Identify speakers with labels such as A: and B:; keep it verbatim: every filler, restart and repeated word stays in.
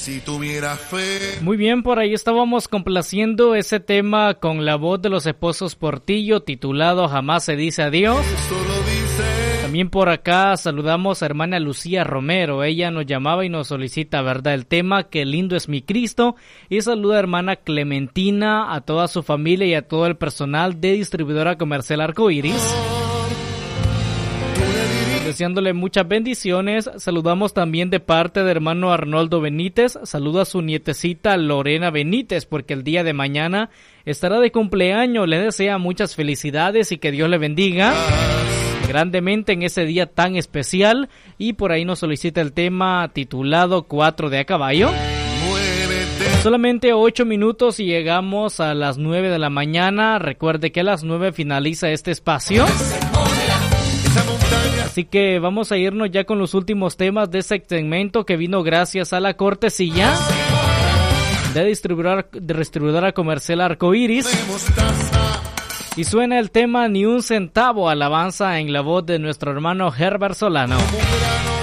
A: Si tuviera fe.
B: Muy bien, por ahí estábamos complaciendo ese tema con la voz de los esposos Portillo, titulado Jamás se dice adiós. También por acá saludamos a hermana Lucía Romero. Ella nos llamaba y nos solicita, ¿verdad?, el tema Qué lindo es mi Cristo. Y saluda a hermana Clementina, a toda su familia y a todo el personal de Distribuidora Comercial Arcoiris, deseándole muchas bendiciones. Saludamos también de parte de hermano Arnoldo Benítez. Saluda a su nietecita Lorena Benítez, porque el día de mañana estará de cumpleaños. Le desea muchas felicidades y que Dios le bendiga grandemente en ese día tan especial. Y por ahí nos solicita el tema titulado Cuatro de a caballo. Solamente ocho minutos y llegamos a las nueve de la mañana. Recuerde que a las nueve finaliza este espacio. Así que vamos a irnos ya con los últimos temas de ese segmento que vino gracias a la cortesía de distribuidora, de distribuidora comercial Arcoiris. Y suena el tema Ni un centavo, alabanza en la voz de nuestro hermano Herbert Solano.